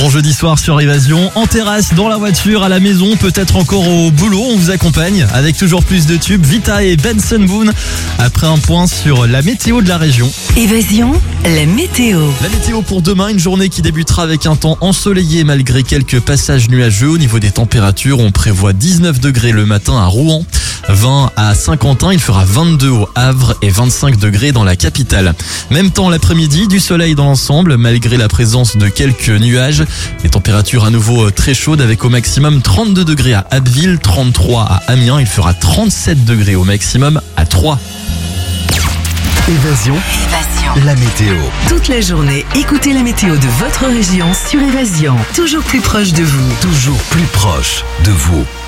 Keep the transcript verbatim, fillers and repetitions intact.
Bon jeudi soir sur Évasion, en terrasse, dans la voiture, à la maison, peut-être encore au boulot, on vous accompagne avec toujours plus de tubes. Vita et Benson Boone, après un point sur la météo de la région. Évasion, la météo. La météo pour demain, une journée qui débutera avec un temps ensoleillé malgré quelques passages nuageux. Au niveau des températures, on prévoit dix-neuf degrés le matin à Rouen, vingt à Saint-Quentin, il fera vingt-deux au Havre et vingt-cinq degrés dans la capitale. Même temps l'après-midi, du soleil dans l'ensemble malgré la présence de quelques nuages. Les températures à nouveau très chaudes avec au maximum trente-deux degrés à Abbeville, trente-trois à Amiens, il fera trente-sept degrés au maximum à Troyes. Évasion, Évasion. la météo. Toute la journée, écoutez la météo de votre région sur Évasion. Toujours plus proche de vous. Toujours plus proche de vous.